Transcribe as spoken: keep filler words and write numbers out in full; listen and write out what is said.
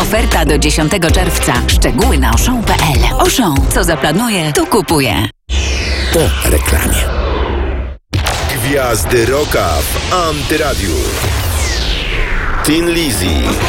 Oferta do dziesiątego czerwca. Szczegóły na auchan kropka p l. Auchan. Co zaplanuje, to kupuje. Po reklamie. Gwiazdy rocka w Antyradiu. Thin Lizzy.